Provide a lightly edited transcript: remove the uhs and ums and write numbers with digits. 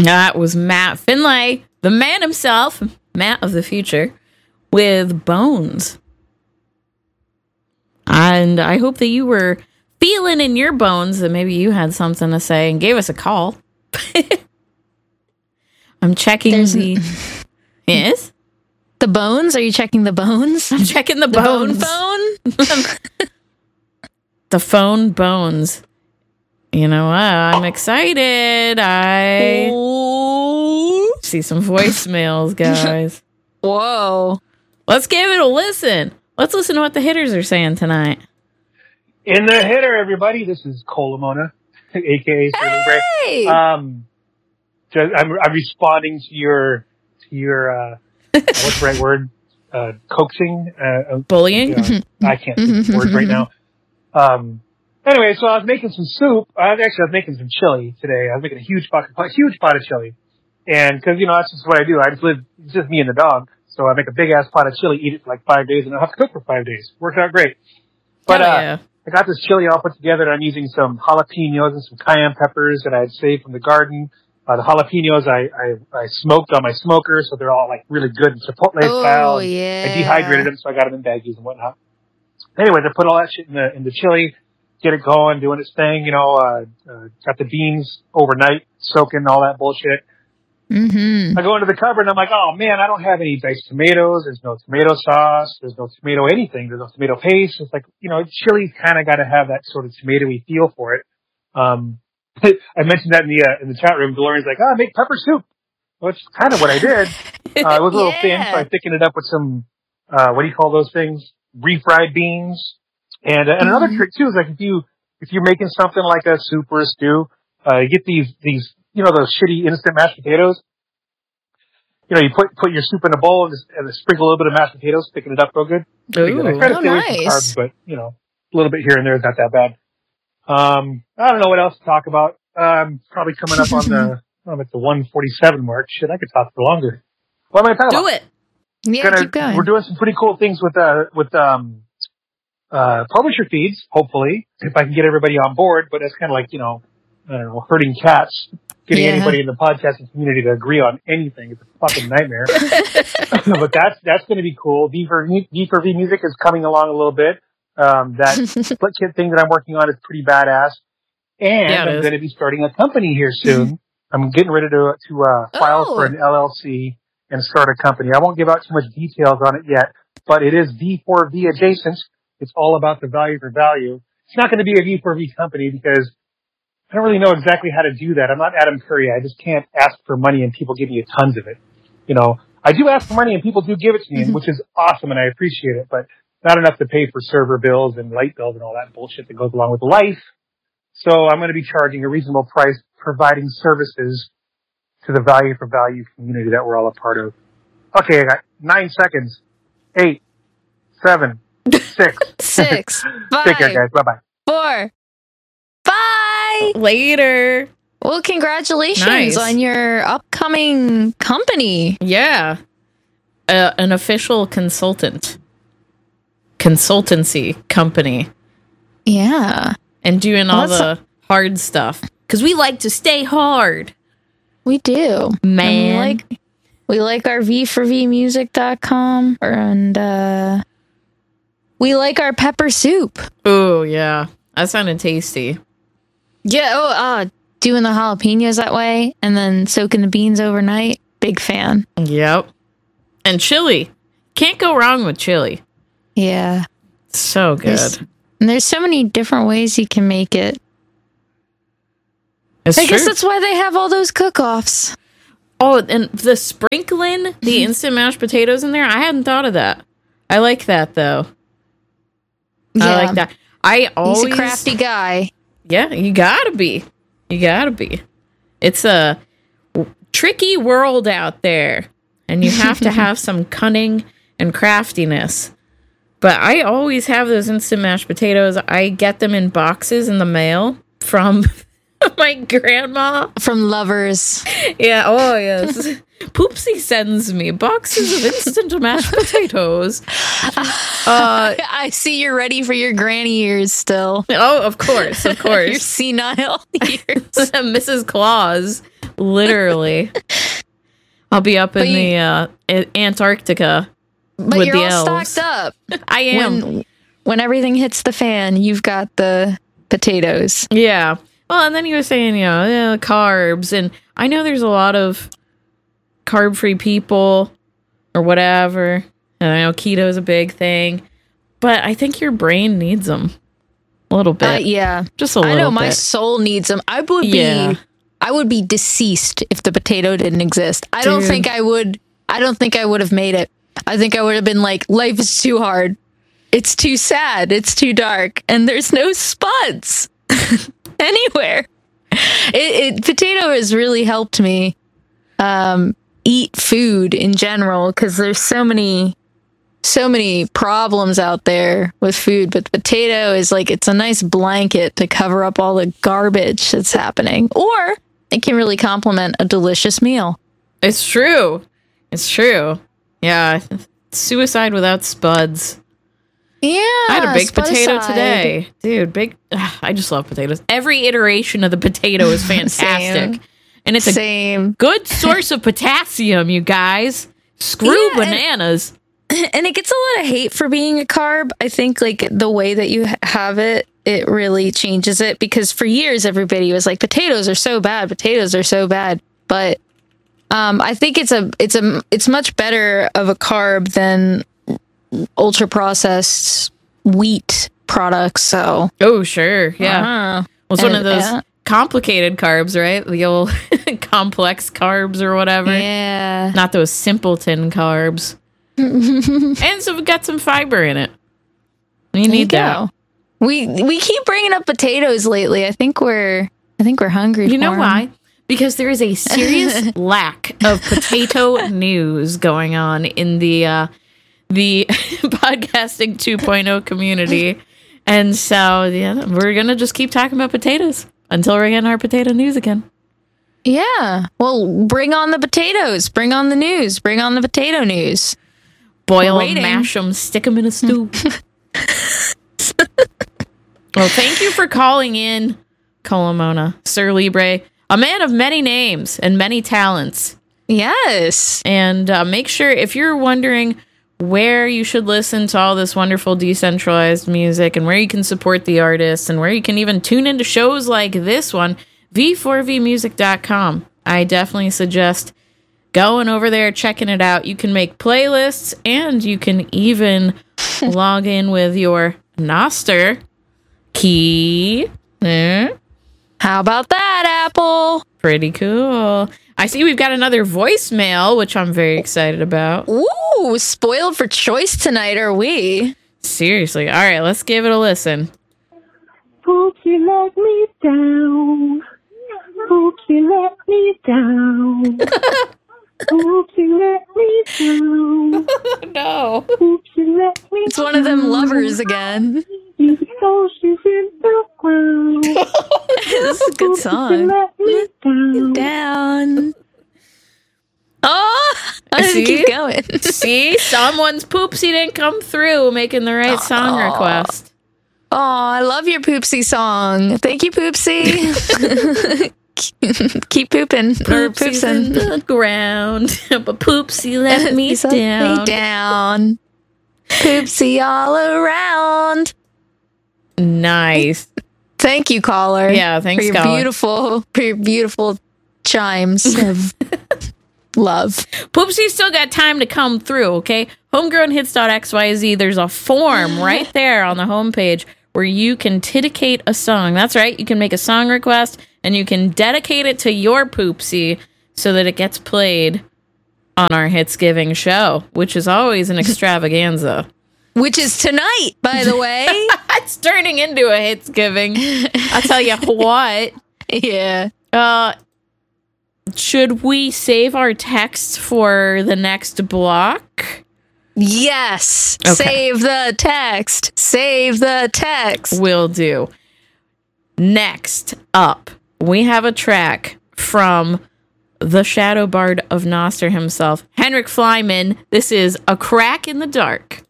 That was Matt Finlay, the man himself, Matt of the future, with Bones. And I hope that you were feeling in your bones that maybe you had something to say and gave us a call. I'm checking Yes? The bones? Are you checking the bones? I'm checking the bones. The phone bones. You know what? I'm excited. I see some voicemails, guys. Whoa. Let's give it a listen. Let's listen to what the hitters are saying tonight. In the hitter, everybody, this is Cole Lamona, a.k.a. Sterling Bray. Hey! I'm responding to your what's the right word? Coaxing? Bullying? I can't think of words right now. Anyway, so I was making some soup. I was making some chili today. I was making a huge pot of chili. And cause, that's just what I do. It's just me and the dog. So I make a big ass pot of chili, eat it for like 5 days, and I don't have to cook for 5 days. Worked out great. But, yeah. I got this chili all put together, and I'm using some jalapenos and some cayenne peppers that I had saved from the garden. The jalapenos I smoked on my smoker, so they're all like really good and Chipotle style. Yeah. I dehydrated them, so I got them in baggies and whatnot. Anyways, I put all that shit in the chili, get it going, doing its thing, got the beans overnight, soaking, all that bullshit. Mm-hmm. I go into the cupboard and I'm like, oh man, I don't have any diced tomatoes. There's no tomato sauce. There's no tomato anything. There's no tomato paste. It's like, chili's kind of got to have that sort of tomatoey feel for it. I mentioned that in the chat room. DeLorean's like, make pepper soup. Well, that's kind of what I did. It was a little thin, so I thickened it up with some, what do you call those things? Refried beans. And another trick too is like if you're making something like a soup or a stew, you get these those shitty instant mashed potatoes. You put your soup in a bowl and sprinkle a little bit of mashed potatoes, thicken it up real good. Ooh, I try to stay away from carbs, but a little bit here and there is not that bad. I don't know what else to talk about. Probably coming up on at the 147 mark. Shit, I could talk for longer. What am I talking about? Do it. Yeah, keep going. We're doing some pretty cool things with publisher feeds, hopefully, if I can get everybody on board, but that's kind of like, I don't know, herding cats. Getting anybody in the podcasting community to agree on anything is a fucking nightmare. But that's going to be cool. V4V Music is coming along a little bit. That split kit thing that I'm working on is pretty badass. And I'm going to be starting a company here soon. I'm getting ready to file for an LLC and start a company. I won't give out too much details on it yet, but it is V4V adjacent. It's all about the value for value. It's not going to be a V4V company because I don't really know exactly how to do that. I'm not Adam Curry. I just can't ask for money and people give me tons of it. I do ask for money and people do give it to me, which is awesome and I appreciate it, but not enough to pay for server bills and light bills and all that bullshit that goes along with life. So I'm going to be charging a reasonable price, providing services to the value for value community that we're all a part of. Okay, I got 9 seconds. 8, 7, 6. 6, 5. Take care, guys. Bye-bye. 4. Bye. Later. Well, congratulations on your upcoming company. Yeah. An official consultancy company. Yeah. And doing all the hard stuff. Because we like to stay hard. We do. Man. We like our V4Vmusic.com and we like our pepper soup. Oh, yeah. That sounded tasty. Yeah, doing the jalapenos that way and then soaking the beans overnight. Big fan. Yep. And chili. Can't go wrong with chili. Yeah. So good. There's so many different ways you can make it. I guess that's why they have all those cook-offs. Oh, and the sprinkling, the instant mashed potatoes in there, I hadn't thought of that. I like that, though. Yeah. I like that. He's a crafty guy. Yeah, you gotta be. It's a tricky world out there, and you have to have some cunning and craftiness. But I always have those instant mashed potatoes. I get them in boxes in the mail from my grandma. From Lovers. Yeah, oh yes. Poopsie sends me boxes of instant mashed potatoes. I see you're ready for your granny years still. Oh, of course. Your senile years. Mrs. Claus Literally. I'll be up in the Antarctica But with you're the all elves. stocked up. I am. When everything hits the fan, you've got the potatoes. Yeah. Well, and then you were saying, carbs. And I know there's a lot of carb-free people or whatever. And I know keto is a big thing. But I think your brain needs them a little bit. Yeah. Just a little I know bit. my soul needs them. I would be deceased if the potato didn't exist. I don't think I would have made it. I think I would have been like, life is too hard. It's too sad. It's too dark. And there's no spuds anywhere. Potato has really helped me eat food in general, because there's so many problems out there with food, but potato is like, it's a nice blanket to cover up all the garbage that's happening, or it can really complement a delicious meal. It's true. Yeah. Suicide without spuds. Yeah. I had a baked spud potato aside. today. Dude, I just love potatoes. Every iteration of the potato is fantastic. And it's a good source of potassium, you guys. Screw bananas. And it gets a lot of hate for being a carb. I think like the way that you have it really changes it, because for years everybody was like, potatoes are so bad. But I think it's much better of a carb than ultra processed wheat products. So Sure, yeah. Well, it's one of those complicated carbs, right? The old complex carbs or whatever. Yeah, not those simpleton carbs. And so we've got some fiber in it. You need that. We keep bringing up potatoes lately. I think we're hungry. You know why? Because there is a serious lack of potato news going on in the podcasting 2.0 community. And so, yeah, we're going to just keep talking about potatoes until we're getting our potato news again. Yeah. Well, bring on the potatoes. Bring on the news. Bring on the potato news. Boil them, mash them, stick them in a stew. Well, thank you for calling in, Colomona, Sir Libre, a man of many names and many talents. Yes. And make sure, if you're wondering where you should listen to all this wonderful decentralized music and where you can support the artists and where you can even tune into shows like this one, v4vmusic.com. I definitely suggest going over there, checking it out. You can make playlists, and you can even log in with your Nostr key. How about that, Apple? Pretty cool. I see we've got another voicemail, which I'm very excited about. Ooh, spoiled for choice tonight, are we? Seriously. All right, let's give it a listen. Oops, you let me down. Oops, you let me down. Oops, you let me down. No. Oops, you let me It's one of them lovers again. You throw she's in the ground. This is a good Oops, song. you let me down. Down. Oh, I See? didn't keep going. See, someone's poopsie didn't come through making the right song request. Oh, I love your Poopsie song. Thank you, Poopsie. Keep pooping. Or Poopsie's in poopsin'. the ground, but Poopsie let me You set down. me down. Poopsie all around. Nice. Thank you, caller. Yeah, thanks, for your caller. for your beautiful chimes of love. Poopsie's still got time to come through, okay? Homegrownhits.xyz, there's a form right there on the homepage where you can dedicate a song. That's right, you can make a song request and you can dedicate it to your Poopsie so that it gets played on our Hitsgiving show, which is always an extravaganza. Which is tonight, by the way. It's turning into a Hitsgiving. I'll tell you what. Yeah. Should we save our text for the next block? Yes. Okay. Save the text. Save the text. Will do. Next up, we have a track from the Shadow Bard of Nostr himself, Henrik Flyman. This is A Crack in the Dark.